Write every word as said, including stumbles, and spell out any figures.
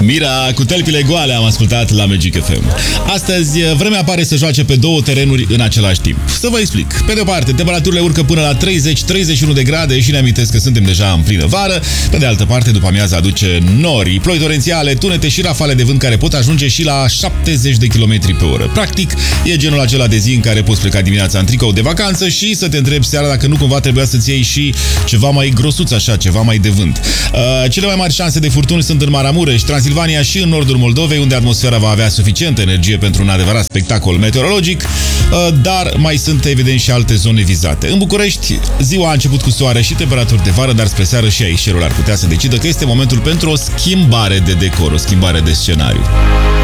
Mira cu tălpile goale am ascultat la Magic F M. Astăzi, vremea pare să joace pe două terenuri în același timp. Să vă explic. Pe de o parte, temperaturile urcă până la treizeci treizeci și unu de grade și ne amintesc că suntem deja în plină vară. Pe de altă parte, după amiaza aduce nori, ploi torențiale, tunete și rafale de vânt care pot ajunge și la șaptezeci de kilometri pe oră. Practic, e genul acela de zi în care poți pleca dimineața în tricou de vacanță și să te întrebi seara dacă nu cumva trebuia să-ți iei și ceva mai grosuț așa, ceva mai de vânt. Uh, cele mai mari șanse de furtuni sunt în Maramureș, Transilvania și în nordul Moldovei, unde atmosfera va avea suficientă energie pentru un adevărat spectacol meteorologic, dar mai sunt evident și alte zone vizate. În București, ziua a început cu soare și temperaturi de vară, dar spre seară și aici cerul ar putea să decidă că este momentul pentru o schimbare de decor, o schimbare de scenariu.